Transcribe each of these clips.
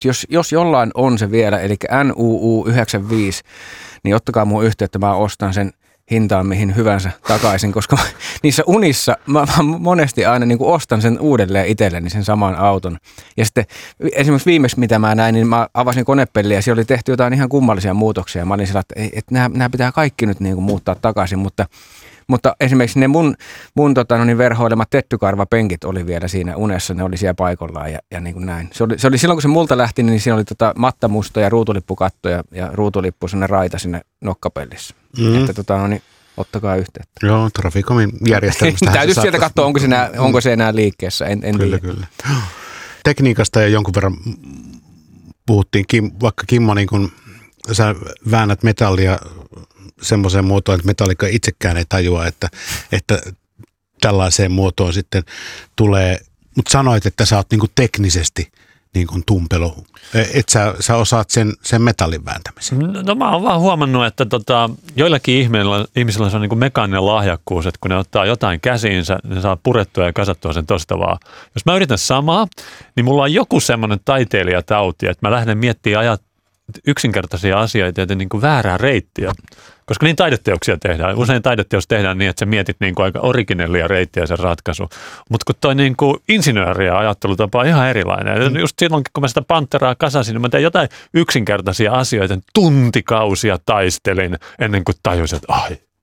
jos jollain on se vielä, eli NUU95, niin ottakaa mun yhteyttä, mä ostan sen hintaan mihin hyvänsä takaisin, koska niissä unissa mä monesti aina niin kuin ostan sen uudelleen itselleni sen saman auton. Ja sitten esimerkiksi viimeksi mitä mä näin, niin mä avasin konepeliä ja siellä oli tehty jotain ihan kummallisia muutoksia. Mä olin sillä, että nämä pitää kaikki nyt niin kuin muuttaa takaisin, mutta esimerkiksi ne mun verhoilemat tettykarvapenkit oli vielä siinä unessa, ne oli siellä paikallaan ja niin kuin näin. Se oli silloin, kun se multa lähti, niin siinä oli mattamusta ja ruutulippukatto ja ruutulippu sinne raita sinne nokkapellissä. Että niin ottakaa yhteyttä. Joo, Traficomin järjestelmästä. Täytyy sieltä katsoa, onko se enää liikkeessä, en kyllä, tiedä. Kyllä. Tekniikasta ja jonkun verran puhuttiin, vaikka Kimmo, niin kun sä väännät metallia semmoiseen muotoon, että Metallica itsekään ei tajua, että tällaiseen muotoon sitten tulee, mutta sanoit, että sä oot niin kuin teknisesti niin kuin tumpelo, että sä osaat sen metallin vääntämisen. No mä oon vaan huomannut, että joillakin ihmisillä on niin kuin mekaaninen lahjakkuus, että kun ne ottaa jotain käsiinsä, ne saa purettua ja kasattua sen tosta vaan. Jos mä yritän samaa, niin mulla on joku semmoinen taiteilijatauti, että mä lähden miettimään yksinkertaisia asioita ja niin kuin väärää reittiä. Koska niin taideteoksia tehdään. Usein taideteos tehdään niin, että sä mietit niin kuin aika originellia reittiä sen ratkaisu. Mutta kun toi niin kuin insinööriä ajattelutapa on ihan erilainen. Just silloin, kun mä sitä Panteraa kasasin, niin mä tein jotain yksinkertaisia asioita. Tuntikausia taistelin ennen kuin tajusin, että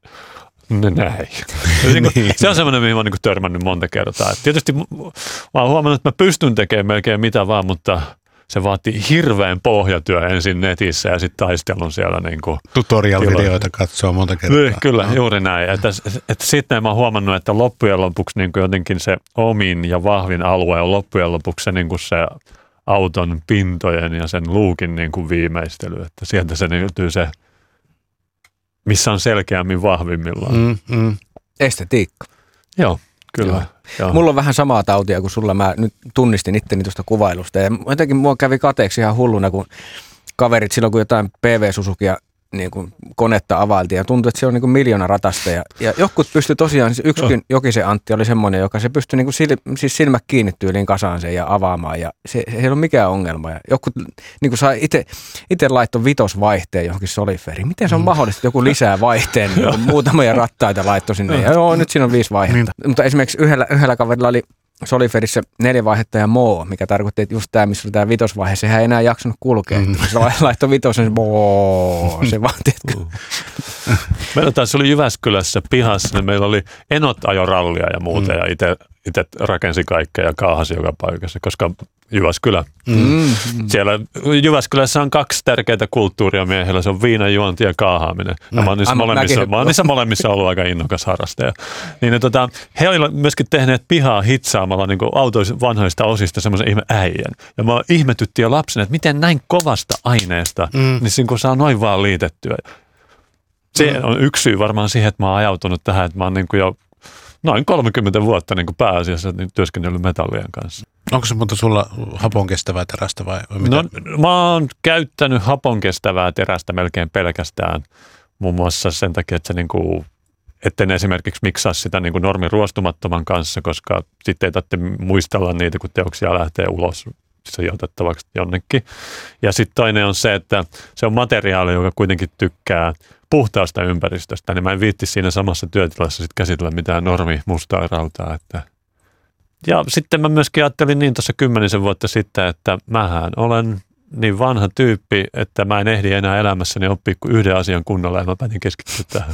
näin. Se on semmoinen, mihin mä oon niin kuin törmännyt monta kertaa. Et tietysti mä oon huomannut, että mä pystyn tekemään melkein mitä vaan, mutta se vaatii hirveän pohjatyö ensin netissä ja sitten taistelun siellä. Niin kuin tutorial-videoita katsoo monta kertaa. Kyllä, juuri näin. Että sitten mä oon huomannut, että loppujen lopuksi niin kuin jotenkin se omin ja vahvin alue on loppujen lopuksi se, niin kuin se auton pintojen ja sen luukin niin kuin viimeistely. Että sieltä se löytyy se, missä on selkeämmin vahvimmillaan. Estetiikka. Joo. Kyllä. Joo. Mulla on vähän samaa tautia kuin sulla. Mä nyt tunnistin itteni tuosta kuvailusta. Ja jotenkin mua kävi kateeksi ihan hulluna, kun kaverit silloin, kun jotain PV-Suzukia niin kuin konetta availtiin. Ja tuntui, että siellä on niin kuin 1 000 000 ratasta. Ja jokut pystyi tosiaan, siis yksikin Jokisen Antti oli semmoinen, joka se pystyi niin kuin silmät kiinni tyyliin kasaan sen ja avaamaan. Ja se ei ollut mikään ongelma. Ja jokut niin kuin sai itse laittoi vitosvaihteen johonkin Soliferiin. Miten se on mahdollista, että joku lisää vaihteen? Niin muutamia rattaita laittoi sinne. Ja nyt siinä on 5 vaihetta. Mutta esimerkiksi yhdellä kaverilla oli Soliferissä 4 vaihetta ja moo, mikä tarkoitti, että just tämä, missä oli tämä vitosvaihe, sehän ei enää jaksanut kulkea. Se laittoi vitosen, moo, se vaan Meillä taas oli Jyväskylässä pihassa, niin meillä oli enot ajorallia ja muuta, ja itse rakensi kaikkea ja kaahasi joka paikassa, koska Jyväskylä. Siellä Jyväskylässä on 2 tärkeää kulttuuria miehellä, se on viinanjuonti ja kaahaaminen. Ja mä oon niissä molemmissa ollut aika innokas harrastaja. Niin, he olivat myöskin tehneet pihaa hitsaamalla niin vanhoista osista semmoisen ihme äijän. Ja mä ihmetyttiin jo lapsena, että miten näin kovasta aineesta, niin kun saa noin vaan liitettyä. Se on yksi syy varmaan siihen, että mä oon ajautunut tähän, että mä oon niin kuin jo noin 30 vuotta niin kuin pääasiassa työskennellyt metallien kanssa. Onko se mutta sulla haponkestävää terästä vai mitä? No, mä oon käyttänyt haponkestävää terästä melkein pelkästään muun muassa sen takia, että se niin kuin, etten esimerkiksi miksaa sitä niin kuin normin ruostumattoman kanssa, koska sitten ei tarvitse muistella niitä, kun teoksia lähtee ulos sijoitettavaksi jonnekin. Ja sitten toinen on se, että se on materiaali, joka kuitenkin tykkää puhtaasta ympäristöstä, niin mä en viitti siinä samassa työtilassa sit käsitellä mitään normi mustaa rautaa. Ja sitten mä myöskin ajattelin niin tuossa 10 vuotta sitten, että mähän olen niin vanha tyyppi, että mä en ehdi enää elämässäni oppia kuin yhden asian kunnolla, ja mä päätin keskittyä tähän.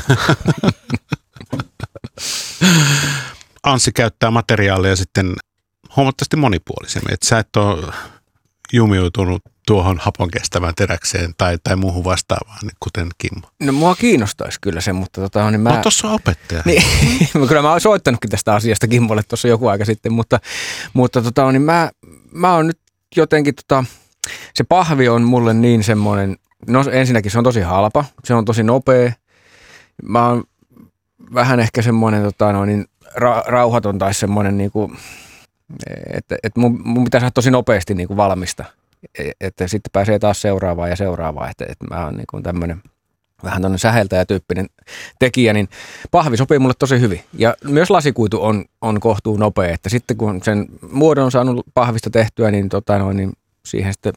Anssi käyttää materiaalia sitten huomattavasti monipuolisemmin, että sä et ole jumiutunut tuohon hapon teräkseen tai muuhun vastaavaan, kuten Kimmo. No mua kiinnostaisi kyllä se, mutta niin mä... No tossa on opettaja. Niin, kyllä mä oon soittanutkin tästä asiasta Kimmolle tuossa joku aika sitten, mutta niin mä oon nyt jotenkin, se pahvi on mulle niin semmoinen, no ensinnäkin se on tosi halpa, se on tosi nopea, mä oon vähän ehkä semmoinen rauhaton tai semmoinen niinku, että mun pitää saada tosi nopeasti niinku valmista. Että sitten pääsee taas seuraavaan ja seuraavaan, että mä oon niin tämmöinen vähän tämmöinen säheltäjätyyppinen tekijä, niin pahvi sopii mulle tosi hyvin. Ja myös lasikuitu on kohtuu nopea, että sitten kun sen muodon on saanut pahvista tehtyä, niin siihen sitten